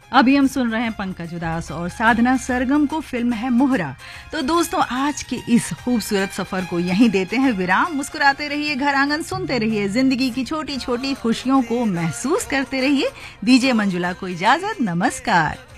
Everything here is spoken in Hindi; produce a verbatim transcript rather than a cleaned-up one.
अभी हम सुन रहे हैं पंकज उदास और साधना सरगम को, फिल्म है मोहरा। तो दोस्तों, आज के इस खूबसूरत सफर को यहीं देते हैं विराम। मुस्कुराते रहिए, घर आंगन सुनते रहिए, जिंदगी की छोटी छोटी खुशियों को महसूस करते रहिए। दीजिए मंजुला को इजाजत, नमस्कार।